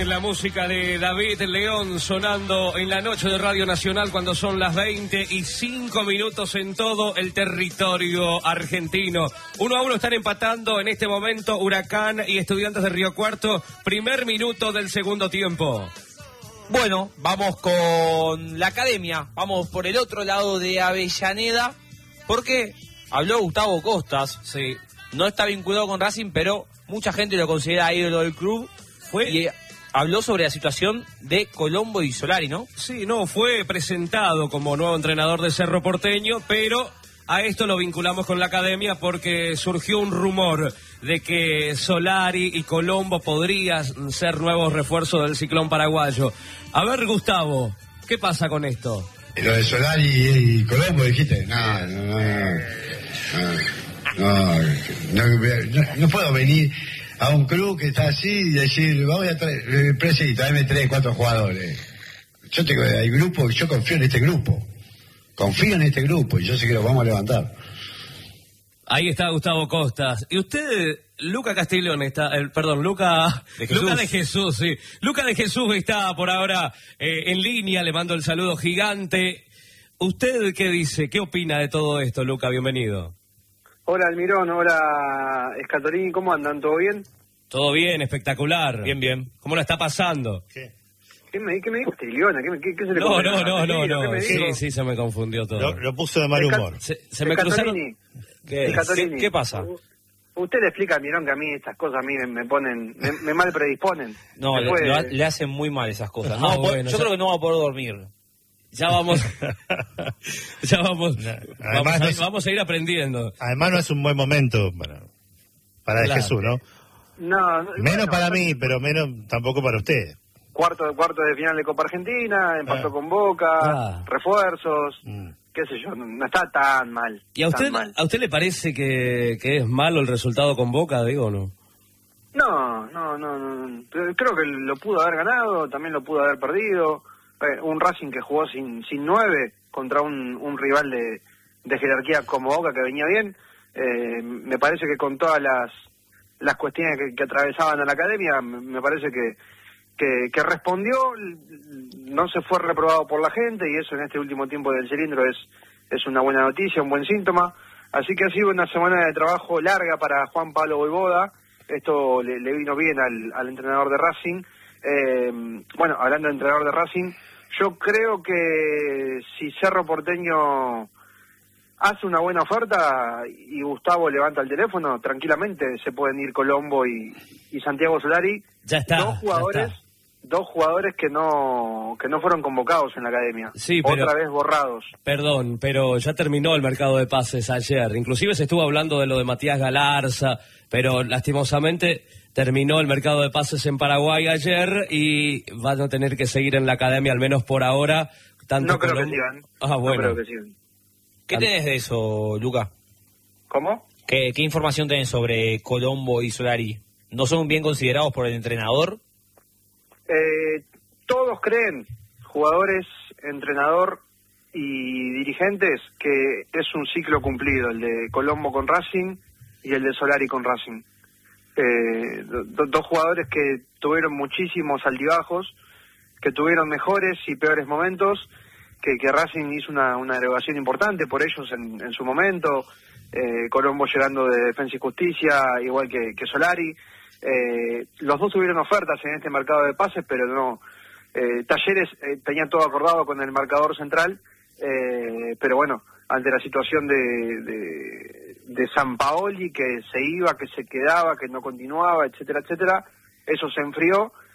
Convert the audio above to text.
bien, la música de David León sonando en la noche de Radio Nacional cuando son las 20:05 en todo el territorio argentino. 1-1 están empatando en este momento Huracán y Estudiantes de Río Cuarto. Primer minuto del segundo tiempo. Bueno, vamos con la academia. Vamos por el otro lado de Avellaneda. Porque habló Gustavo Costas. Sí. No está vinculado con Racing, pero mucha gente lo considera ídolo del club. Y habló sobre la situación de Colombo y Solari, ¿no? Sí, no, fue presentado como nuevo entrenador de Cerro Porteño, pero a esto lo vinculamos con la academia porque surgió un rumor de que Solari y Colombo podrían ser nuevos refuerzos del ciclón paraguayo. A ver, Gustavo, ¿qué pasa con esto? Lo de Solari y Colombo, dijiste. No puedo venir a un club que está así y decir, voy a traer, tráeme 3, 4 jugadores. Yo tengo el grupo, yo confío en este grupo. Confío en este grupo y yo sé que lo vamos a levantar. Ahí está Gustavo Costas. Y usted, Luca Castiglione está, Luca de Jesús, sí. Luca de Jesús está por ahora en línea, le mando el saludo gigante. ¿Usted qué dice? ¿Qué opina de todo esto, Luca? Bienvenido. Hola Almirón, hola Escatorini, ¿cómo andan? ¿Todo bien? Todo bien, espectacular. Bien, bien. ¿Cómo la está pasando? ¿Qué me dijo Castiglione? ¿Qué se le No. Sí, se me confundió todo. Lo puso de mal humor. Se me cruzaron. ¿Qué pasa? Usted le explica a Almirón que a mí estas cosas a mí me ponen, me mal predisponen. No, le hacen muy mal esas cosas. Yo creo que no va a poder dormir. Ya vamos. Además, vamos a ir aprendiendo. Además no es un buen momento para Claro. Jesús, ¿no? Menos para mí, pero menos tampoco para usted. Cuarto de final de Copa Argentina, empató con Boca, refuerzos, qué sé yo, no está tan mal. ¿Y a usted le parece que es malo el resultado con Boca, digo, o no? No. Creo que lo pudo haber ganado, también lo pudo haber perdido. Un Racing que jugó sin 9 contra un rival de jerarquía como Boca que venía bien. Me parece que con todas las cuestiones que atravesaban a la academia, me parece que respondió, no se fue reprobado por la gente y eso en este último tiempo del cilindro es una buena noticia, un buen síntoma. Así que ha sido una semana de trabajo larga para Juan Pablo Voivoda. Esto le vino bien al entrenador de Racing. Bueno, hablando de entrenador de Racing, yo creo que si Cerro Porteño hace una buena oferta y Gustavo levanta el teléfono, tranquilamente se pueden ir Colombo y Santiago Solari. Ya está. Dos jugadores que no fueron convocados en la academia. Sí, pero, otra vez borrados. Perdón, pero ya terminó el mercado de pases ayer. Inclusive se estuvo hablando de lo de Matías Galarza, pero lastimosamente terminó el mercado de pases en Paraguay ayer y van a tener que seguir en la academia, al menos por ahora. No creo que sigan. Bueno. No creo que sigan. ¿Qué tenés de eso, Luca? ¿Cómo? ¿Qué información tenés sobre Colombo y Solari? ¿No son bien considerados por el entrenador? Todos creen, jugadores, entrenador y dirigentes, que es un ciclo cumplido, el de Colombo con Racing y el de Solari con Racing. Dos jugadores que tuvieron muchísimos altibajos, que tuvieron mejores y peores momentos, que Racing hizo una erogación importante por ellos en su momento, Colombo llegando de Defensa y Justicia, igual que Solari. Los dos tuvieron ofertas en este mercado de pases, pero no. Talleres tenía todo acordado con el marcador central, pero bueno, ante la situación de Sampaoli, que se iba, que se quedaba, que no continuaba, etcétera, eso se enfrió